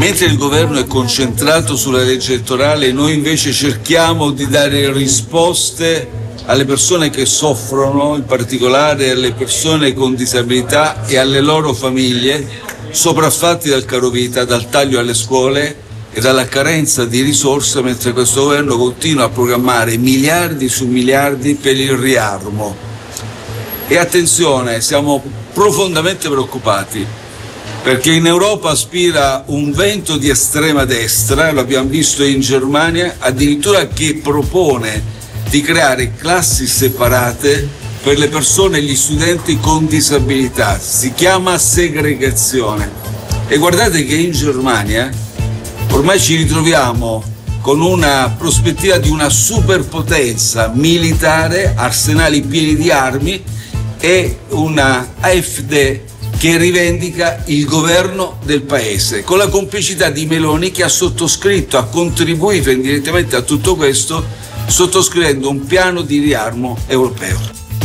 Mentre il governo è concentrato sulla legge elettorale, noi invece cerchiamo di dare risposte alle persone che soffrono, in particolare alle persone con disabilità e alle loro famiglie, sopraffatti dal carovita, dal taglio alle scuole e dalla carenza di risorse, mentre questo governo continua a programmare miliardi su miliardi per il riarmo. E attenzione, siamo profondamente preoccupati, perché in Europa aspira un vento di estrema destra, lo abbiamo visto in Germania, addirittura che propone di creare classi separate per le persone e gli studenti con disabilità. Si chiama segregazione. E guardate che in Germania ormai ci ritroviamo con una prospettiva di una superpotenza militare, arsenali pieni di armi e una AfD che rivendica il governo del paese, con la complicità di Meloni, che ha sottoscritto, ha contribuito indirettamente a tutto questo, sottoscrivendo un piano di riarmo europeo.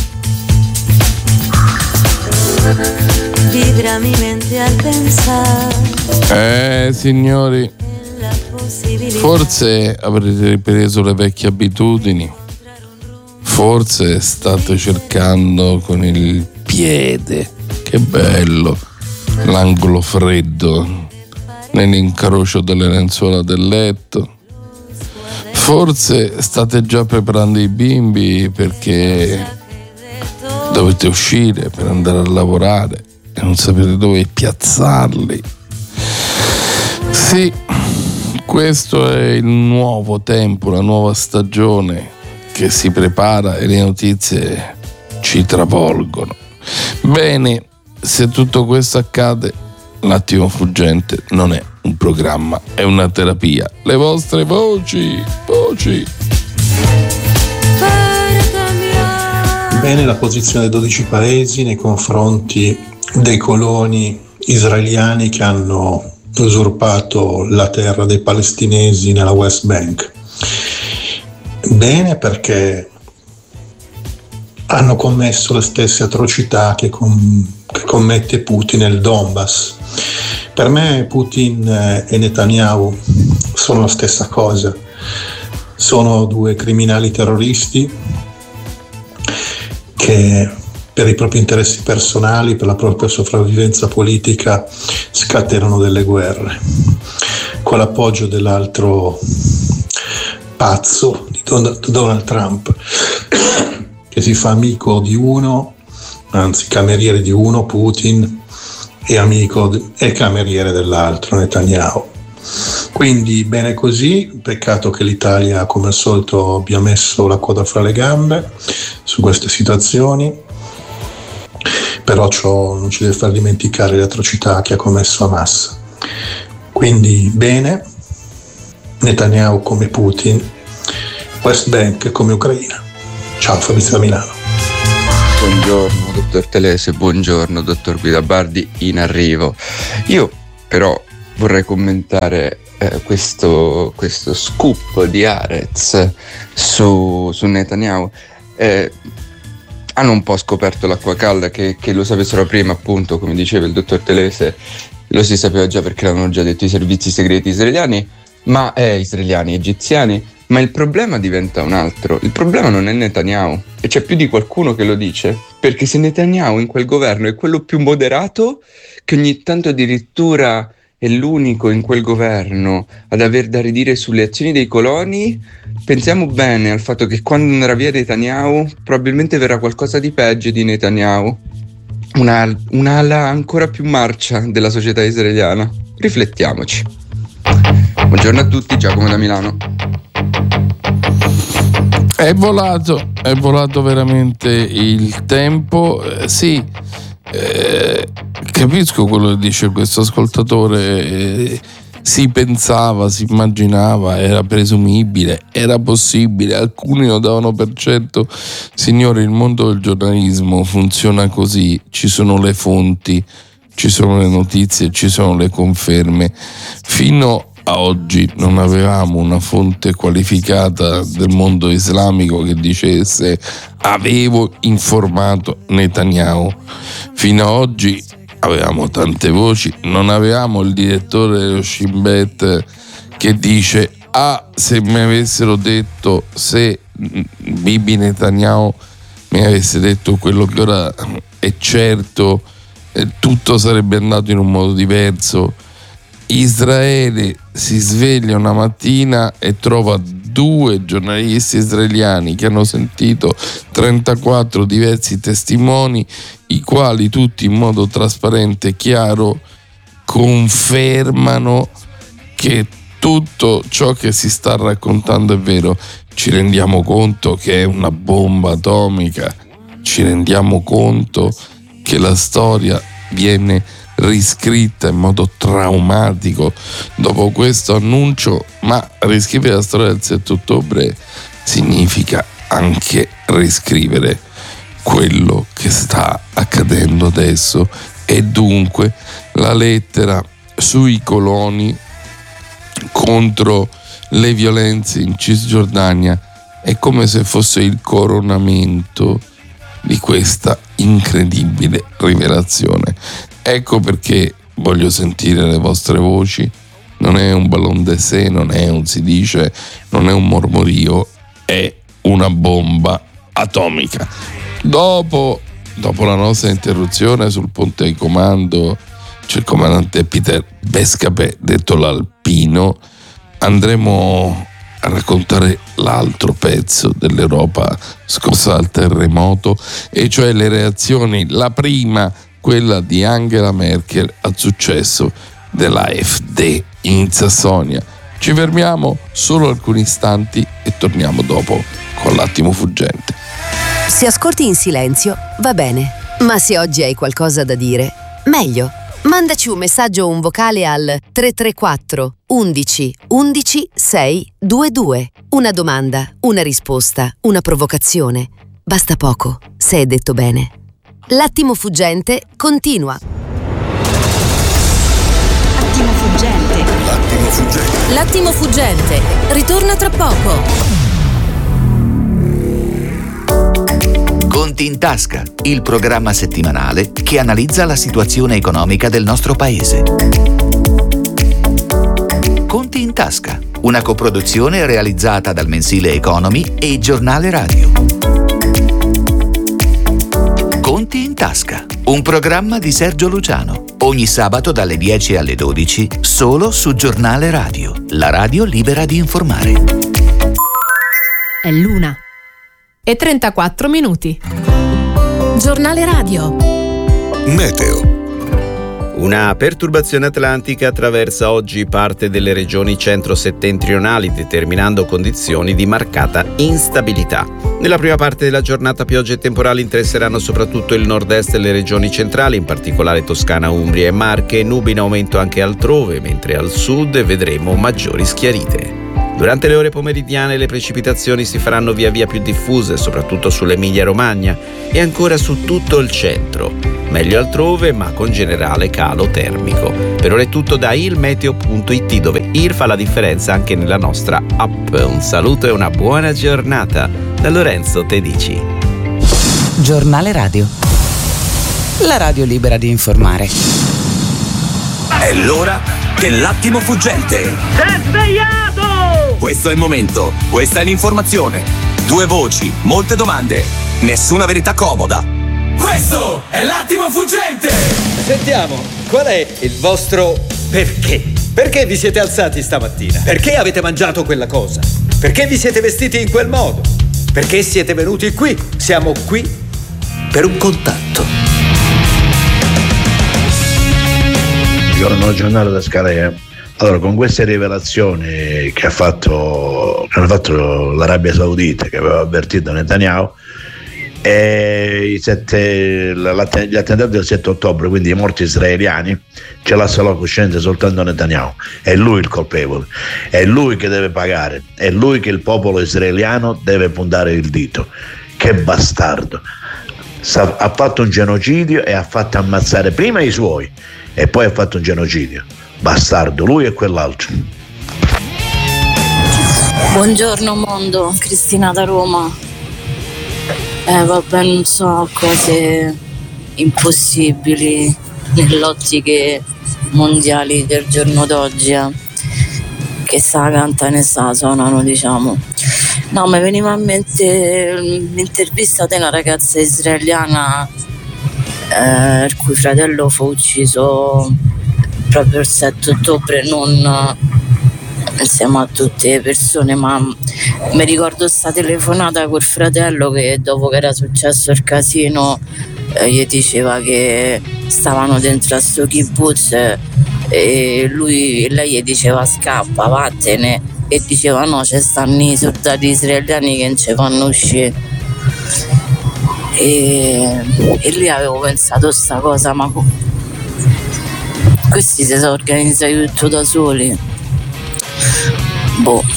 Vibra mi mente al pensare. Signori, forse avrete ripreso le vecchie abitudini, forse state cercando con il piede, che bello, l'angolo freddo nell'incrocio delle lenzuola del letto. Forse state già preparando i bimbi perché dovete uscire per andare a lavorare e non sapete dove piazzarli. Sì, questo è il nuovo tempo, la nuova stagione che si prepara e le notizie ci travolgono. Bene, se tutto questo accade, L'attimo fuggente non è un programma, è una terapia. Le vostre voci. Bene la posizione dei 12 paesi nei confronti dei coloni israeliani che hanno usurpato la terra dei palestinesi nella West Bank. Bene perché hanno commesso le stesse atrocità che commette Putin nel Donbass. Per me Putin e Netanyahu sono la stessa cosa, sono due criminali terroristi che per i propri interessi personali, per la propria sopravvivenza politica, scatenano delle guerre con l'appoggio dell'altro pazzo di Donald Trump, che si fa amico di uno, anzi cameriere di uno, Putin, e amico e cameriere dell'altro, Netanyahu. Quindi bene così, peccato che l'Italia come al solito abbia messo la coda fra le gambe su queste situazioni, però ciò non ci deve far dimenticare le atrocità che ha commesso Hamas. Quindi bene, Netanyahu come Putin, West Bank come Ucraina. Ciao Fabrizio da Milano. Buongiorno dottor Telese, buongiorno dottor Guidabardi in arrivo. Io però vorrei commentare questo scoop di Haaretz su Netanyahu. Hanno un po' scoperto l'acqua calda, che lo sapessero prima, appunto, come diceva il dottor Telese, lo si sapeva già perché l'hanno già detto i servizi segreti israeliani, ma egiziani. Ma il problema diventa un altro. Il problema non è Netanyahu, e c'è più di qualcuno che lo dice, perché se Netanyahu in quel governo è quello più moderato, che ogni tanto addirittura è l'unico in quel governo ad aver da ridire sulle azioni dei coloni, pensiamo bene al fatto che quando andrà via Netanyahu probabilmente verrà qualcosa di peggio di Netanyahu, un'ala ancora più marcia della società israeliana. Riflettiamoci. Buongiorno a tutti, Giacomo da Milano. È volato veramente il tempo. Sì, capisco quello che dice questo ascoltatore. Si pensava, si immaginava, era presumibile, era possibile, alcuni lo davano per certo. Signori, il mondo del giornalismo funziona così: ci sono le fonti, ci sono le notizie, ci sono le conferme. Fino a oggi non avevamo una fonte qualificata del mondo islamico che dicesse avevo informato Netanyahu. Fino a oggi avevamo tante voci, non avevamo il direttore dello Shin Bet che dice se mi avessero detto, se Bibi Netanyahu mi avesse detto quello che ora è certo, tutto sarebbe andato in un modo diverso. Israele si sveglia una mattina e trova 2 giornalisti israeliani che hanno sentito 34 diversi testimoni, i quali tutti in modo trasparente e chiaro confermano che tutto ciò che si sta raccontando è vero. Ci rendiamo conto che è una bomba atomica, ci rendiamo conto che la storia viene riscritta in modo traumatico dopo questo annuncio, ma riscrivere la storia del 7 ottobre significa anche riscrivere quello che sta accadendo adesso, e dunque la lettera sui coloni contro le violenze in Cisgiordania è come se fosse il coronamento di questa incredibile rivelazione. Ecco perché voglio sentire le vostre voci. Non è un ballon d'essai, non è un si dice, non è un mormorio, è una bomba atomica. Dopo la nostra interruzione sul ponte di comando c'è il comandante Peter Bescapè, detto l'Alpino. Andremo a raccontare l'altro pezzo dell'Europa scossa dal terremoto, e cioè le reazioni. La prima, quella di Angela Merkel al successo dell'AfD in Sassonia. Ci fermiamo solo alcuni istanti e torniamo dopo con l'attimo fuggente. Se ascolti in silenzio, va bene, ma se oggi hai qualcosa da dire, meglio. Mandaci un messaggio o un vocale al 334 11 11 622. Una domanda, una risposta, una provocazione. Basta poco, se è detto bene. L'attimo fuggente continua. Attimo fuggente. L'attimo fuggente. L'attimo fuggente ritorna tra poco. Conti in tasca, il programma settimanale che analizza la situazione economica del nostro paese. Conti in tasca, una coproduzione realizzata dal mensile Economy e il giornale radio. Conti in tasca, un programma di Sergio Luciano, ogni sabato dalle 10 alle 12, solo su Giornale Radio, la radio libera di informare. È l'una e 34 minuti. Giornale radio. Meteo. Una perturbazione atlantica attraversa oggi parte delle regioni centro-settentrionali, determinando condizioni di marcata instabilità. Nella prima parte della giornata piogge e temporali interesseranno soprattutto il nord-est e le regioni centrali, in particolare Toscana, Umbria e Marche, nubi in aumento anche altrove, mentre al sud vedremo maggiori schiarite. Durante le ore pomeridiane le precipitazioni si faranno via via più diffuse, soprattutto sull'Emilia-Romagna e ancora su tutto il centro. Meglio altrove, ma con generale calo termico. Per ora è tutto da ilmeteo.it, dove Il fa la differenza anche nella nostra app. Un saluto e una buona giornata da Lorenzo Tedici. Giornale radio. La radio libera di informare. È l'ora dell'attimo fuggente. Sei svegliato! Questo è il momento, questa è l'informazione. 2 voci, molte domande, nessuna verità comoda. Questo è l'attimo fuggente! Sentiamo, qual è il vostro perché? Perché vi siete alzati stamattina? Perché avete mangiato quella cosa? Perché vi siete vestiti in quel modo? Perché siete venuti qui? Siamo qui per un contatto. Buongiorno, giornale da Scalea. Allora, con queste rivelazioni che hanno fatto l'Arabia Saudita, che aveva avvertito Netanyahu, e gli attentati del 7 ottobre, quindi i morti israeliani, ce l'ha sulla coscienza soltanto Netanyahu. È lui il colpevole, è lui che deve pagare, è lui che il popolo israeliano deve puntare il dito. Che bastardo! Ha fatto un genocidio e ha fatto ammazzare prima i suoi e poi ha fatto un genocidio. Bastardo, lui e quell'altro. Buongiorno mondo, Cristina da Roma. Vabbè, non so, cose impossibili. nelle ottiche mondiali del giorno d'oggi, che sta cantano e sta suonano, diciamo. No, mi veniva a mente l'intervista di una ragazza israeliana il cui fratello fu ucciso proprio il 7 ottobre, non insieme a tutte le persone, ma mi ricordo sta telefonata col fratello che dopo che era successo il casino gli diceva che stavano dentro a sto kibbutz e lei gli diceva scappa, vattene, e diceva no, ci stanno i soldati israeliani che non ci fanno uscire. E lì avevo pensato a sta cosa, ma questi si sono organizzati tutto da soli. Boh.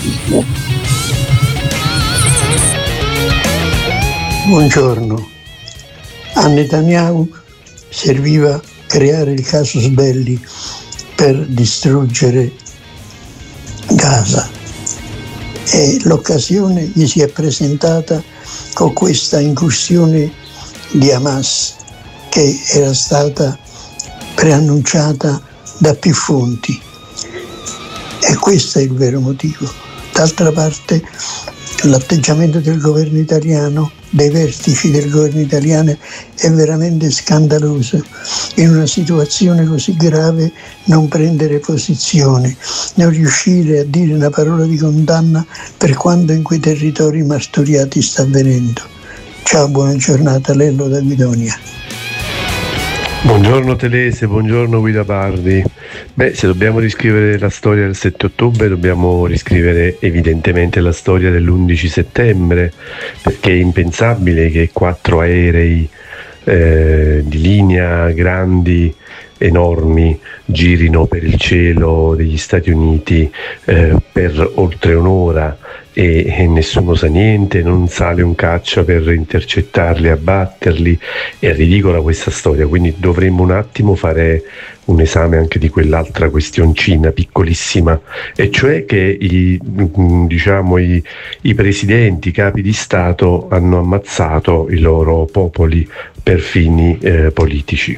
Buongiorno. A Netanyahu serviva creare il casus belli per distruggere Gaza e l'occasione gli si è presentata con questa incursione di Hamas che era stata preannunciata da più fonti, e questo è il vero motivo. D'altra parte l'atteggiamento del governo italiano, dei vertici del governo italiano, è veramente scandaloso. In una situazione così grave non prendere posizione, non riuscire a dire una parola di condanna per quanto in quei territori martoriati sta avvenendo. Ciao, buona giornata, Lello da Guidonia. Buongiorno Telese, buongiorno Guida Bardi. Se dobbiamo riscrivere la storia del 7 ottobre dobbiamo riscrivere evidentemente la storia dell'11 settembre, perché è impensabile che 4 aerei di linea grandi, enormi, girino per il cielo degli Stati Uniti per oltre un'ora e nessuno sa niente, non sale un caccia per intercettarli, abbatterli. È ridicola questa storia, quindi dovremmo un attimo fare un esame anche di quell'altra questioncina piccolissima, e cioè che i presidenti, i capi di Stato hanno ammazzato i loro popoli per fini politici.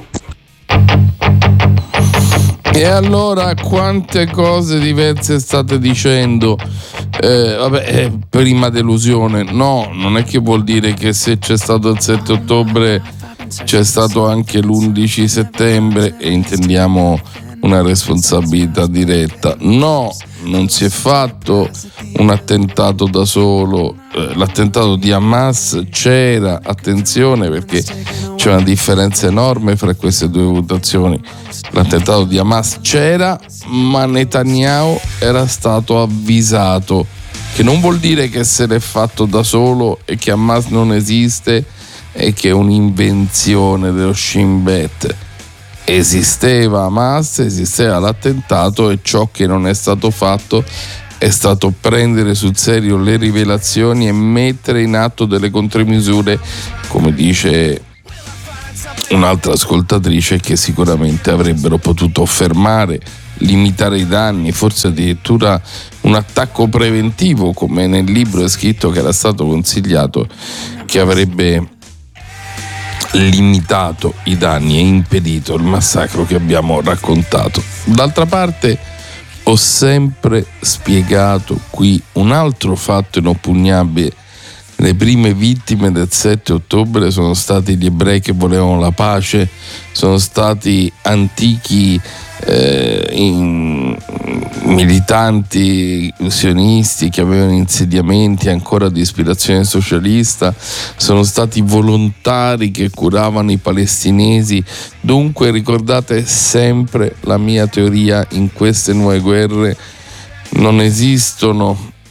E allora quante cose diverse state dicendo? Prima delusione, no, non è che vuol dire che se c'è stato il 7 ottobre c'è stato anche l'11 settembre e intendiamo una responsabilità diretta. No, non si è fatto un attentato da solo, l'attentato di Hamas c'era, attenzione, perché c'è una differenza enorme fra queste due votazioni. L'attentato di Hamas c'era, ma Netanyahu era stato avvisato, che non vuol dire che se l'è fatto da solo e che Hamas non esiste e che è un'invenzione dello Shin Bet. Esisteva Hamas, esisteva l'attentato, e ciò che non è stato fatto è stato prendere sul serio le rivelazioni e mettere in atto delle contromisure, come dice un'altra ascoltatrice, che sicuramente avrebbero potuto fermare, limitare i danni, forse addirittura un attacco preventivo, come nel libro è scritto che era stato consigliato, che avrebbe limitato i danni e impedito il massacro che abbiamo raccontato. D'altra parte ho sempre spiegato qui un altro fatto inoppugnabile: le prime vittime del 7 ottobre sono stati gli ebrei che volevano la pace, sono stati antichi militanti sionisti che avevano insediamenti ancora di ispirazione socialista, sono stati volontari che curavano i palestinesi. Dunque ricordate sempre la mia teoria: in queste nuove guerre non esistono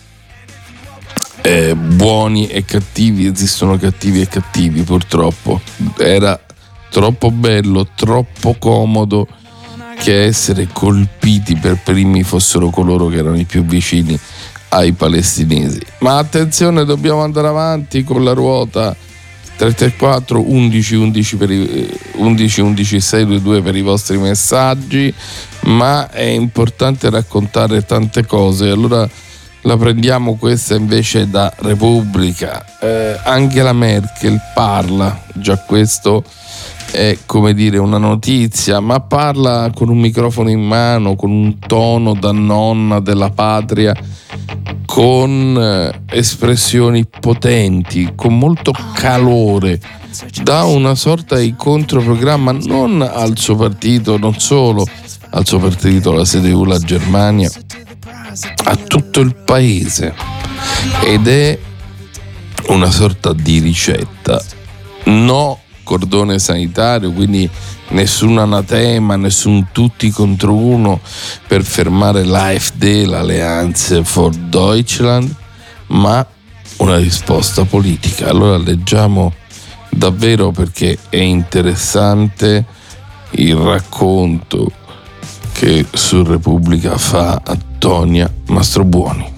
buoni e cattivi, esistono cattivi e cattivi, purtroppo. Era troppo bello, troppo comodo che essere colpiti per primi fossero coloro che erano i più vicini ai palestinesi. Ma attenzione, dobbiamo andare avanti con la ruota. 334 11 11 per 11 11 622 per i vostri messaggi, ma è importante raccontare tante cose. Allora la prendiamo questa invece da Repubblica. Angela Merkel parla, già questo è, come dire, una notizia, ma parla con un microfono in mano, con un tono da nonna della patria, con espressioni potenti, con molto calore, dà una sorta di controprogramma non al suo partito, non solo al suo partito, la CDU, la Germania, a tutto il paese, ed è una sorta di ricetta. No cordone sanitario, quindi nessun anatema, nessun tutti contro uno per fermare l'AfD, l'Alleanza for Deutschland, ma una risposta politica. Allora leggiamo davvero, perché è interessante il racconto che su Repubblica fa Antonia Mastrobuoni.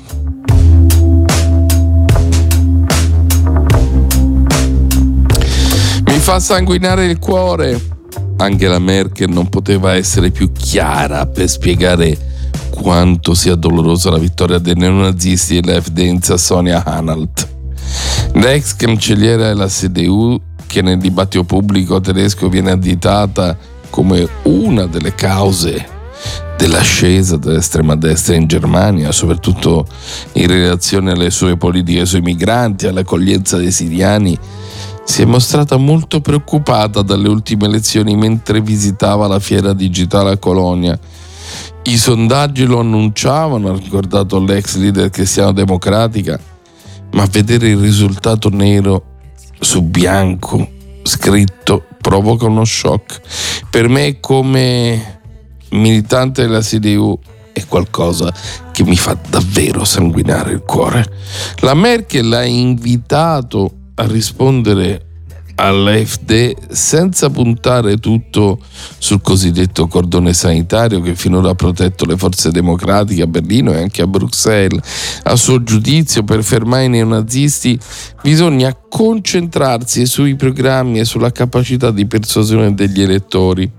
Mi fa sanguinare il cuore. Angela Merkel non poteva essere più chiara per spiegare quanto sia dolorosa la vittoria dei neonazisti dell'AfD in Sassonia-Anhalt. L'ex cancelliera della CDU, che nel dibattito pubblico tedesco viene additata come una delle cause dell'ascesa dell'estrema destra in Germania, soprattutto in relazione alle sue politiche sui migranti, all'accoglienza dei siriani, si è mostrata molto preoccupata dalle ultime elezioni mentre visitava la fiera digitale a Colonia. I sondaggi lo annunciavano, ha ricordato l'ex leader cristiano-democratica, ma vedere il risultato nero su bianco scritto provoca uno shock. Per me, come militante della CDU, è qualcosa che mi fa davvero sanguinare il cuore. La Merkel l'ha invitato a rispondere all'AfD senza puntare tutto sul cosiddetto cordone sanitario che finora ha protetto le forze democratiche a Berlino e anche a Bruxelles. A suo giudizio, per fermare i neonazisti bisogna concentrarsi sui programmi e sulla capacità di persuasione degli elettori.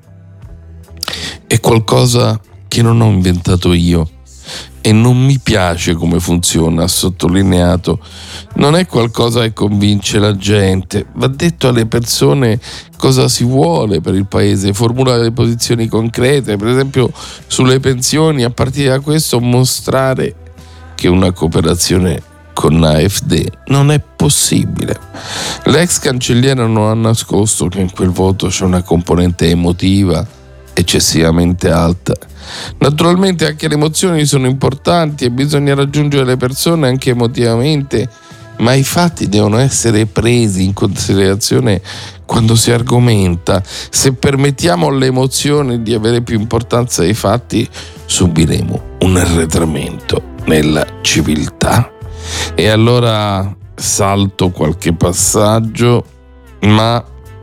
È qualcosa che non ho inventato io e non mi piace come funziona, ha sottolineato. Non è qualcosa che convince la gente, va detto alle persone cosa si vuole per il paese, formulare le posizioni concrete, per esempio sulle pensioni. A partire da questo mostrare che una cooperazione con l'AfD non è possibile. L'ex cancelliera non ha nascosto che in quel voto c'è una componente emotiva eccessivamente alta. Naturalmente anche le emozioni sono importanti e bisogna raggiungere le persone anche emotivamente, ma i fatti devono essere presi in considerazione quando si argomenta. Se permettiamo alle emozioni di avere più importanza dei fatti, subiremo un arretramento nella civiltà. E allora salto qualche passaggio, ma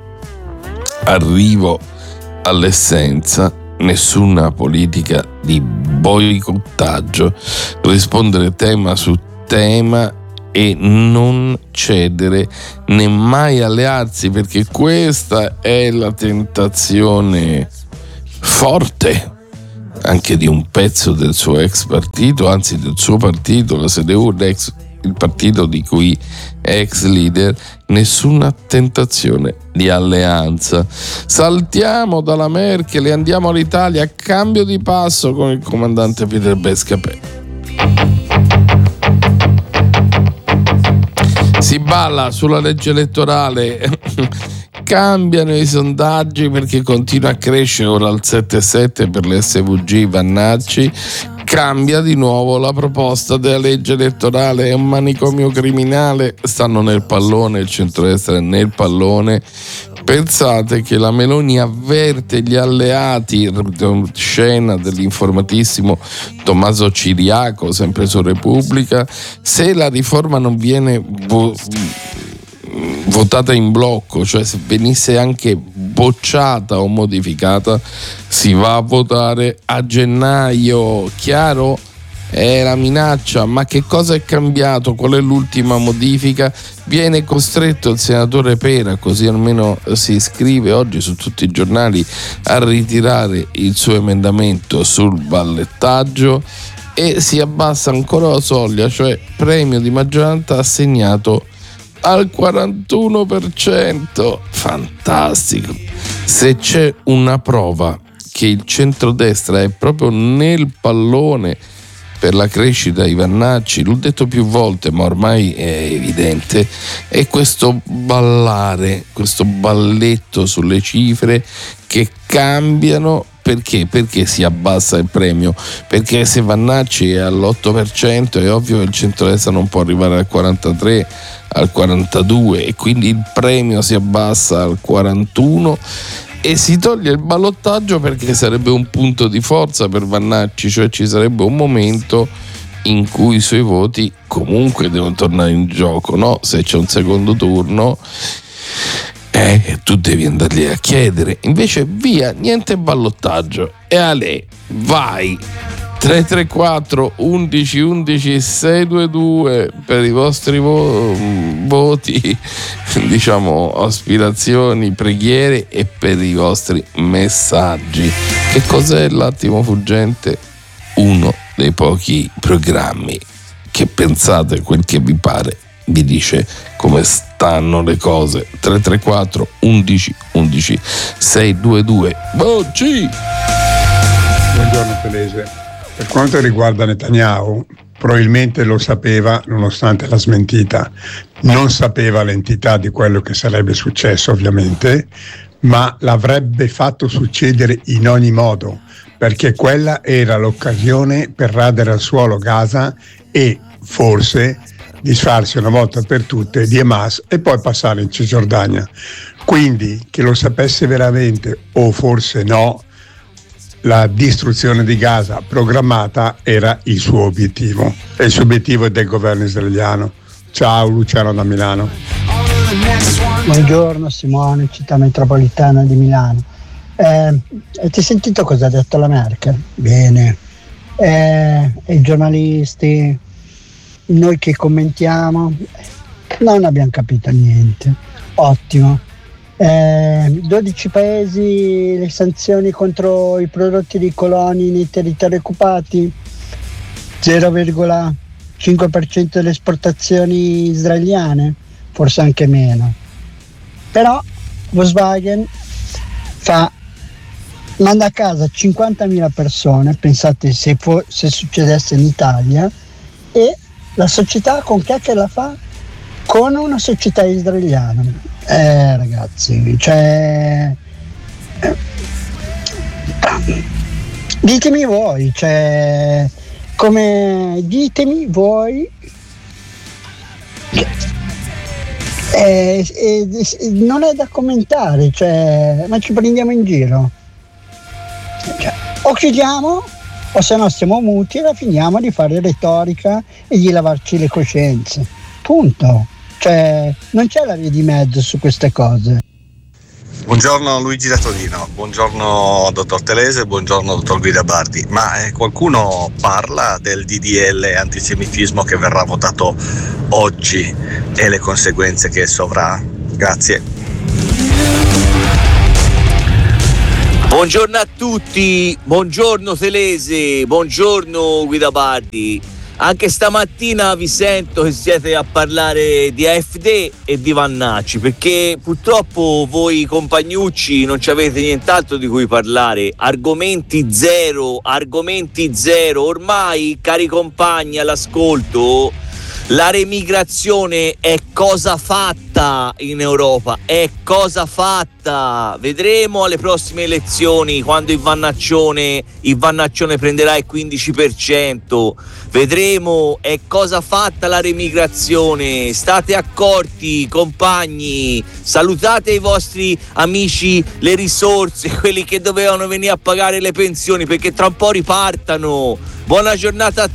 arrivo all'essenza. Nessuna politica di boicottaggio, rispondere tema su tema e non cedere né mai allearsi, perché questa è la tentazione forte anche di un pezzo del suo ex partito, anzi del suo partito, la CDU, il partito di cui è ex leader. Nessuna tentazione di alleanza. Saltiamo dalla Merkel e andiamo all'Italia, cambio di passo con il comandante Peter Bescapè. Si balla sulla legge elettorale. Cambiano i sondaggi perché continua a crescere ora al 7,7 per le SVG Vannacci. Cambia di nuovo la proposta della legge elettorale, è un manicomio criminale, stanno nel pallone, il centrodestra è nel pallone. Pensate che la Meloni avverte gli alleati, scena dell'informatissimo Tommaso Ciriaco, sempre su Repubblica, se la riforma non viene votata in blocco, cioè se venisse anche bocciata o modificata, si va a votare a gennaio. Chiaro? È la minaccia. Ma che cosa è cambiato? Qual è l'ultima modifica? Viene costretto il senatore Pera, così almeno si scrive oggi su tutti i giornali, a ritirare il suo emendamento sul ballettaggio e si abbassa ancora la soglia, cioè premio di maggioranza assegnato al 41%. Fantastico. Se c'è una prova che il centrodestra è proprio nel pallone per la crescita di Vannacci, l'ho detto più volte ma ormai è evidente, è questo ballare, questo balletto sulle cifre che cambiano. Perché? Perché si abbassa il premio? Perché se Vannacci è all'8% è ovvio che il centrodestra non può arrivare al 43%, al 42%, e quindi il premio si abbassa al 41% e si toglie il ballottaggio, perché sarebbe un punto di forza per Vannacci, cioè ci sarebbe un momento in cui i suoi voti comunque devono tornare in gioco, no? Se c'è un secondo turno tu devi andargli a chiedere. Invece via, niente ballottaggio, e a lei vai. 334 11 11 622 per i vostri voti, diciamo aspirazioni, preghiere, e per i vostri messaggi. Che cos'è l'Attimo Fuggente? Uno dei pochi programmi che pensate quel che vi pare, vi dice come stanno le cose. 334 11 11 622. Voci! Buongiorno Telese. Per quanto riguarda Netanyahu, probabilmente lo sapeva nonostante la smentita. Non sapeva l'entità di quello che sarebbe successo, ovviamente, ma l'avrebbe fatto succedere in ogni modo, perché quella era l'occasione per radere al suolo Gaza e forse disfarsi una volta per tutte di Hamas e poi passare in Cisgiordania. Quindi, che lo sapesse veramente o forse no, la distruzione di Gaza programmata era il suo obiettivo, e il suo obiettivo è del governo israeliano. Ciao, Luciano da Milano. Buongiorno Simone, città metropolitana di Milano. Ti sentito cosa ha detto la Merkel? Bene. I giornalisti, noi che commentiamo, non abbiamo capito niente. Ottimo. 12 paesi, le sanzioni contro i prodotti di coloni nei territori occupati, 0,5% delle esportazioni israeliane, forse anche meno. Però Volkswagen manda a casa 50.000 persone, pensate se succedesse in Italia, e la società con chi è che la fa? Con una società israeliana. Ragazzi, cioè, ditemi voi, cioè, come ditemi voi, non è da commentare, cioè, ma ci prendiamo in giro, cioè, o chiudiamo o se no stiamo muti e la finiamo di fare retorica e di lavarci le coscienze, punto. Cioè, non c'è la via di mezzo su queste cose. Buongiorno Luigi da Torino, buongiorno dottor Telese, buongiorno dottor Guida Bardi. Ma qualcuno parla del DDL antisemitismo che verrà votato oggi e le conseguenze che esso avrà? Grazie. Buongiorno a tutti, buongiorno Telese, buongiorno Guida Bardi. Anche stamattina vi sento che siete a parlare di AfD e di Vannacci, perché purtroppo voi compagnucci non ci avete nient'altro di cui parlare. Argomenti zero. Ormai, cari compagni all'ascolto, la remigrazione è cosa fatta in Europa, è cosa fatta. Vedremo alle prossime elezioni, quando il Vannaccione prenderà il 15%. Vedremo, è cosa fatta la remigrazione. State accorti, compagni, salutate i vostri amici, le risorse, quelli che dovevano venire a pagare le pensioni, perché tra un po' ripartano. Buona giornata a